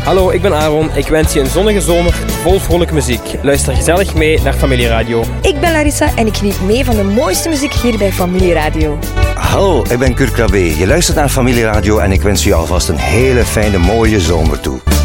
Hallo, ik ben Aaron. Ik wens je een zonnige zomer vol vrolijke muziek. Luister gezellig mee naar Familieradio. Ik ben Larissa en ik geniet mee van de mooiste muziek hier bij Familieradio. Hallo, ik ben Kurt Krabbe. Je luistert naar Familieradio en ik wens je alvast een hele fijne mooie zomer toe.